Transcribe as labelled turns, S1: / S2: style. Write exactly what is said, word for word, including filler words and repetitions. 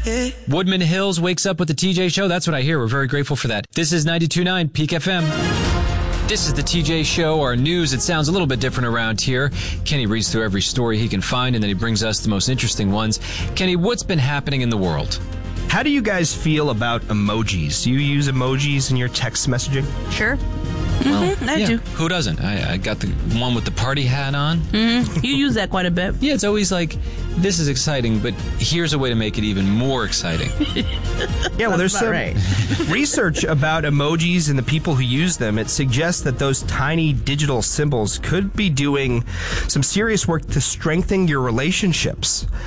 S1: Woodman Hills wakes up with the T J Show. That's what I hear. We're very grateful for that. This is ninety-two point nine Peak F M. This is the T J Show, our news. It sounds a little bit different around here. Kenny reads through every story he can find, and then he brings us the most interesting ones. Kenny, what's been happening in the world?
S2: How do you guys feel about emojis? Do you use emojis in your text messaging?
S3: Sure.
S1: Well,
S3: Mm-hmm, I
S1: yeah,
S3: do.
S1: Who doesn't? I, I got the one with the party hat on.
S3: Mm-hmm. You use that quite a bit.
S1: Yeah, it's always like, this is exciting, but here's a way to make it even more exciting.
S2: Yeah, well, there's
S3: That's
S2: some
S3: right.
S2: research about emojis and the people who use them. It suggests that those tiny digital symbols could be doing some serious work to strengthen your relationships.